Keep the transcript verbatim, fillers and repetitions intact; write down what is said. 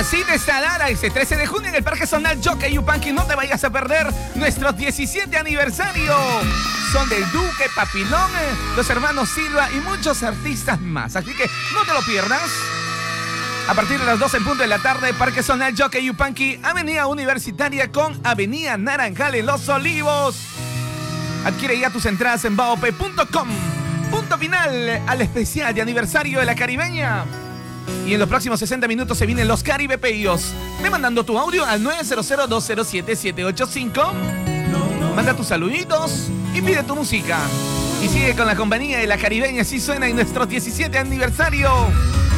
Cine Sadara, este trece de junio en el Parque Zonal Jockey Yupanqui. No te vayas a perder nuestro diecisiete aniversario. Son del Duque, Papilón, los hermanos Silva y muchos artistas más. Así que no te lo pierdas. A partir de las doce en punto de la tarde, Parque Zonal Jockey Yupanqui, Avenida Universitaria con Avenida Naranjal en Los Olivos. Adquiere ya tus entradas en baop punto com. Punto final al especial de aniversario de la Caribeña. Y en los próximos sesenta minutos se vienen los Caribepeos. Ve mandando tu audio al nueve cero cero, dos cero siete, siete ocho cinco. Manda tus saluditos y pide tu música. Y sigue con la compañía de la Caribeña. Así suena en nuestro diecisiete aniversario.